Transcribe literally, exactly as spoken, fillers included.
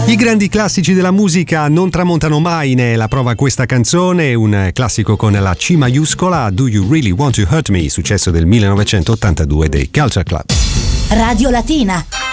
I grandi classici della musica non tramontano mai, ne è la prova questa canzone, un classico con la C maiuscola, Do You Really Want to Hurt Me, successo del millenovecentottantadue dei Culture Club. Radio Latina.